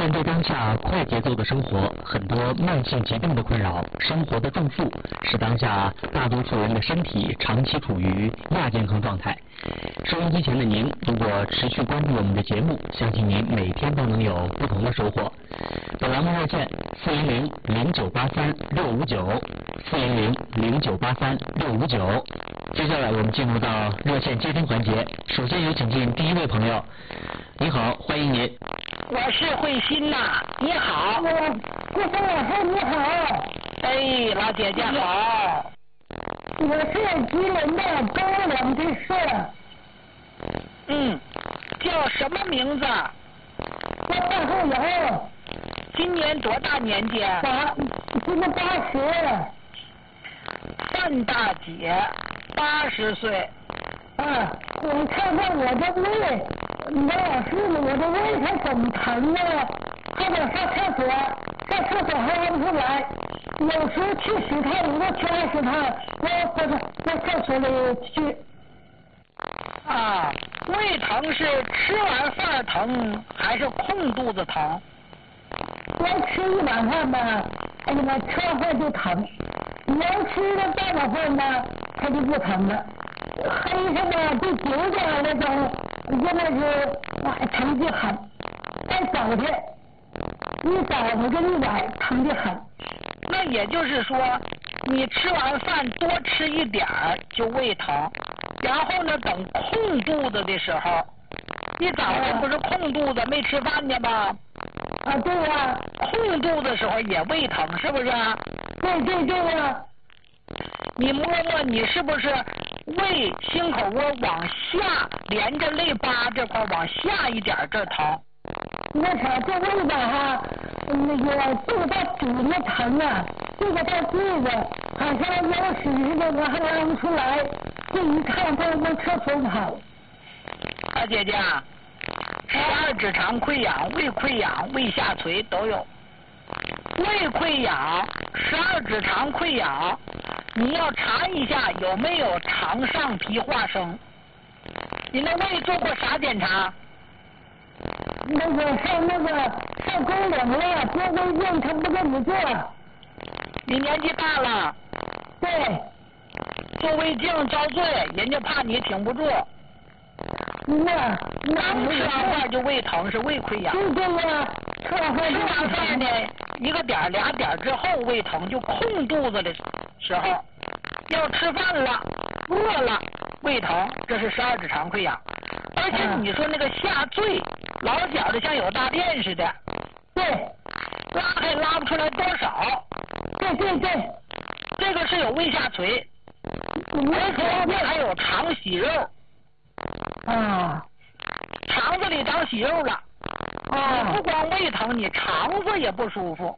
面对当下快节奏的生活，很多慢性疾病的困扰，生活的重负，使当下大多数人的身体长期处于亚健康状态。收音机前的您，如果持续关注我们的节目，相信您每天都能有不同的收获。本栏目热线410-0983-659，410-0983-659。接下来我们进入到热线接听环节，首先有请进第一位朋友。你好，欢迎您。 我是慧心呐，你好。 顾生老师你好。 哎，老姐姐好。 我是吉林的高粱之士。 叫什么名字？ 叫范厚尧。 今年多大年纪？ 今年80。 范大姐，80岁。 我看看我的胃，王老师，我的胃它怎么疼啊？还得上厕所，上厕所还上不出来。有时候去洗太我都去20趟，我厕所里去。 胃疼是吃完饭疼还是空肚子疼？ 我吃一碗饭吧，哎呀妈，吃完饭就疼。你要吃了半碗饭呢，它就不疼了。黑上吧，第9点那种，真的是疼得很。再早去，一早上跟一晚疼得很。 那也就是说，你吃完饭多吃一点儿就胃疼，然后呢，等空肚子的时候，你早上不是空肚子没吃饭呢吧？ 对呀。 空肚子的时候也胃疼，是不是？ 对呀。 你摸摸，你是不是胃心口窝往下连着肋巴这块往下一点这疼？ 那啥，这胃吧哈，这个到肚子疼啊，这个到这个好像拉屎似的，我还拉不出来，这一看都往厕所跑。 姐姐，12指肠溃疡、胃溃疡、胃下垂都有。胃溃疡、12指肠溃疡，你要查一下有没有肠上皮化生。你那胃做过啥检查？ 上公领了，做胃镜他不给你做。 你年纪大了。 对。 做胃镜遭罪，人家怕你挺不住。刚吃完饭就胃疼，是胃溃疡。 对呀，吃完饭呢，1个点2点之后胃疼，就空肚子的时候，要吃饭了，饿了，胃疼，这是12指肠溃疡。而且你说那个下坠，老觉得像有大便似的。 对。 拉还拉不出来多少。 对。 这个是有胃下垂，而且还有肠息肉。肠子里长息肉了。不光胃疼，你肠子也不舒服。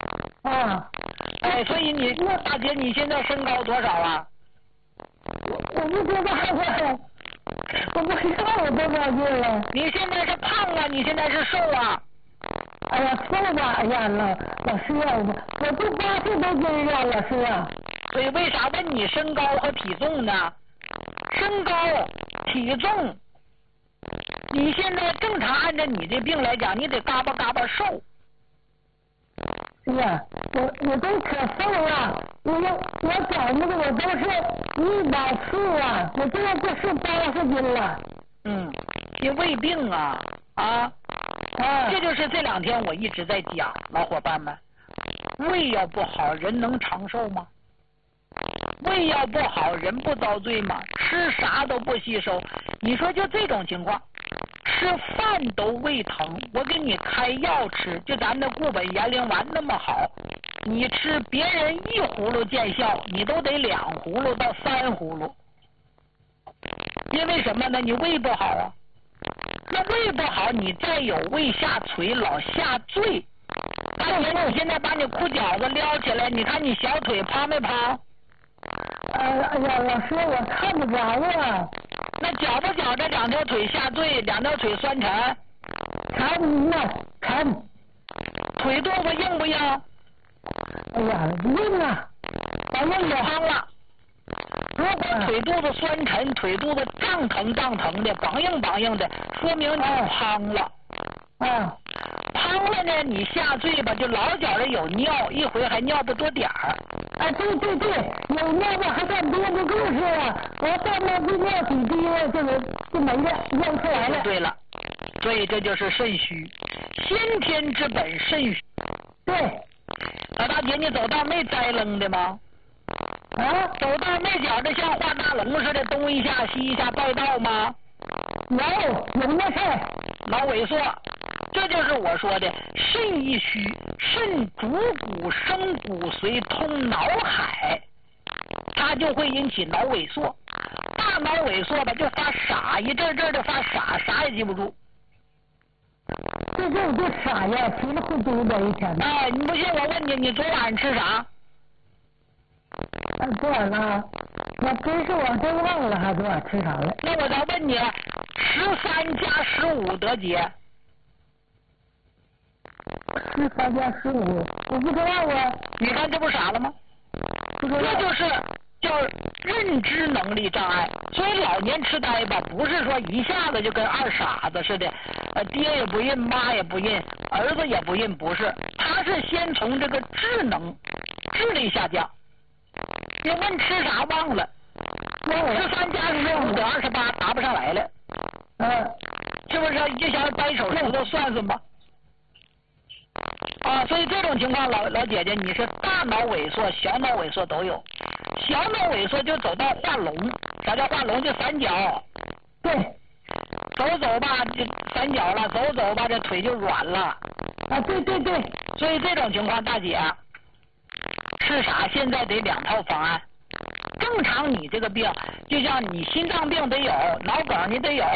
所以你大姐，你现在身高多少啊？ 我不知道我不知道我多少斤了。 你现在是胖啊？你现在是瘦啊？ 哎呀，瘦吧！哎呀，老师啊，我都80多斤了，老师啊。 所以为啥问你身高和体重呢？身高、体重，你现在正常按照你的病来讲，你得嘎巴嘎巴瘦。 哎呀，我都可瘦了，我找那个我都是140啊，我这个就是80斤了。 这胃病啊，这就是这2天我一直在讲，老伙伴们，胃要不好，人能长寿吗？胃要不好，人不遭罪吗？吃啥都不吸收，你说就这种情况，吃饭都胃疼，我给你开药吃，就咱那固本延龄丸那么好，你吃别人1葫芦见效，你都得2葫芦到3葫芦。因为什么呢？你胃不好啊。那胃不好，你再有胃下垂，老下坠。大姐，你现在把你裤脚子撩起来，你看你小腿胖没胖？ 哎呀，老师，我看不着啊。 那觉不觉这2条腿下坠，2条腿酸沉？ 沉。 腿肚子硬不硬？ 哎呀，硬啊，硬胖了。如果腿肚子酸沉，腿肚子胀疼的，梆硬的，说明你胖了。胖了呢，你下坠吧，就老觉着有尿，一回还尿不多点儿。 啊，对，有尿吧还算憋不住是吧？我到那不尿几滴就没了，尿出来了。 对了，所以这就是肾虚，先天之本肾虚。 对。 老大姐，你走道没栽楞的吗？ 啊， 走道没觉着像画大龙似的，东一下西一下拜道吗？ 有那事儿。 脑萎缩，这就是我说的肾一虚，肾主骨生骨髓通脑海，它就会引起脑萎缩。大脑萎缩吧，就发傻，一阵阵的发傻，啥也记不住。 这就傻呀，稀里糊涂的一天。 哎，你不信我问你，你昨晚吃啥？ 昨晚啊，我真是我真忘了还昨晚吃啥了。 那我再问你，13加15得几 ？13加15，我不知道啊。 你看这不傻了吗？ 不知道。 这就是叫认知能力障碍。所以老年痴呆吧，不是说一下子就跟二傻子似的，爹也不认，妈也不认，儿子也不认，不是，他是先从这个智力下降。你问吃啥忘了，13加15得28，答不上来了。是不是就想掰手指头算算吧？啊，所以这种情况，老姐姐，你是大脑萎缩、小脑萎缩都有。小脑萎缩就走到画龙，啥叫画龙？就散脚。 对， 走吧，就散脚了；走吧，这腿就软了。 啊，对。 所以这种情况，大姐吃啥？现在得2套方案。正常你这个病，就像你心脏病得有，脑梗你得有。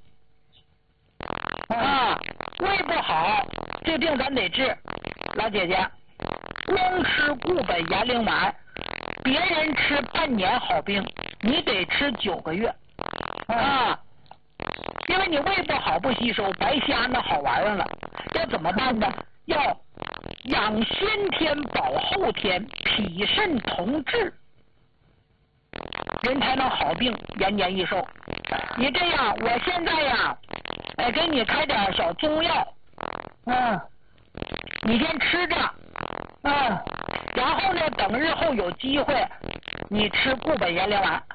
啊，胃不好，这病咱得治。老姐姐，光吃固本延龄丸，别人吃半年好病，你得吃9个月。啊，因为你胃不好不吸收，白瞎那好玩意儿了。要怎么办呢？要养先天保后天，脾肾同治，人才能好病，延年益寿。你这样，我现在呀，给你开点小中药，你先吃着，然后呢，等日后有机会，你吃固本延龄丸。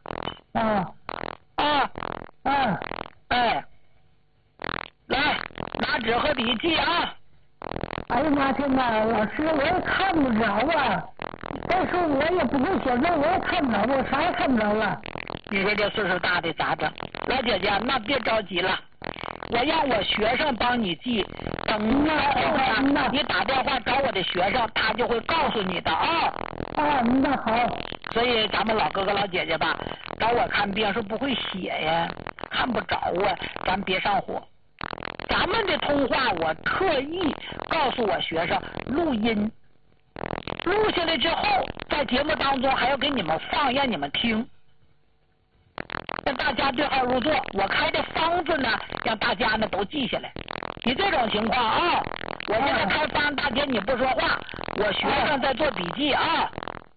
来，拿纸和笔记啊。 哎呀妈天哪，老师我也看不着啊，再说我也不会写字，我也看不着，我啥也看不着了。 你说这岁数大的咋整？老姐姐，那别着急了，我让我学生帮你记，等以后呢，你打电话找我的学生，他就会告诉你的啊。 那好。 所以咱们老哥哥老姐姐吧，找我看病是不会写呀，看不着啊，咱别上火。咱们的通话我特意告诉我学生录音，录下来之后，在节目当中还要给你们放，让你们听，让大家对号入座。我开的方子呢，让大家呢都记下来。你这种情况啊，我现在开方，大姐你不说话，我学生在做笔记啊。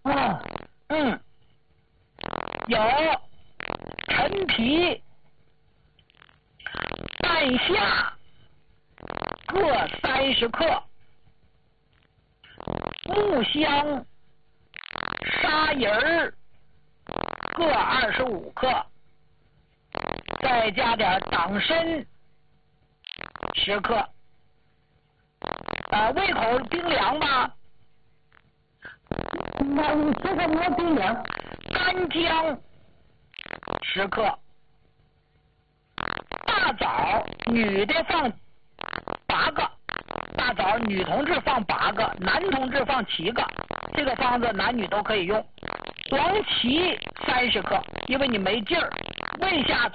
有陈皮、半夏各30克，木香、砂仁儿各25克，再加点党参10克。胃口冰凉吗？ 那你这个没冰凉。 干姜10克，大枣女的放8个，大枣女同志放8个，男同志放7个，这个方子男女都可以用。黄芪30克，因为你没劲儿，胃下